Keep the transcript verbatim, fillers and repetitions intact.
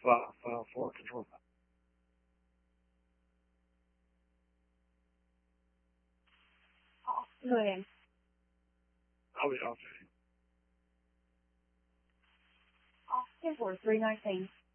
uh, uh, for control. Hảo, mời em. I'll be, okay. Austin for three nineteen.